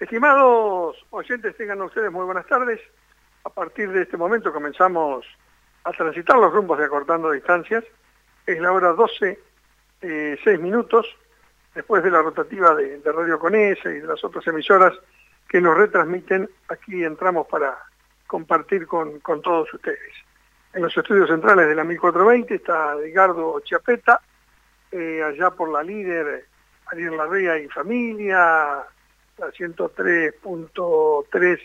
Estimados oyentes, tengan ustedes muy buenas tardes. A partir de este momento comenzamos a transitar los rumbos de Acortando Distancias. Es la hora 12, 6 minutos, después de la rotativa de Radio Conesa y de las otras emisoras que nos retransmiten. Aquí entramos para compartir con todos ustedes. En los estudios centrales de la 1420 está Edgardo Chiapeta, allá por la líder Ariel Larrea y familia, la 103.3